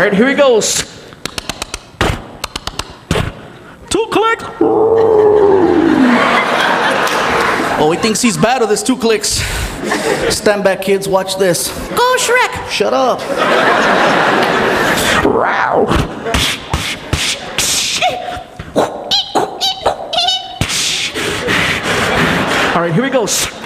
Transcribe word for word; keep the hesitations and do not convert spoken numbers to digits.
right, here he goes. Two clicks. Oh, he thinks he's bad with his two clicks. Stand back, kids, watch this. Go, Shrek. Shut up. All right, here he goes.